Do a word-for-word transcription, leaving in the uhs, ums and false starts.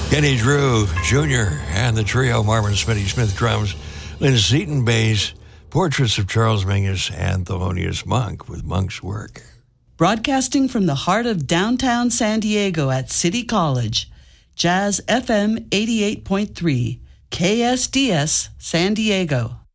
Kenny Drew Junior and the trio, Marvin Smitty Smith drums, Lynn Seaton bass, portraits of Charles Mingus and Thelonious Monk with Monk's work. Broadcasting from the heart of downtown San Diego at City College, Jazz F M eighty-eight point three, K S D S San Diego.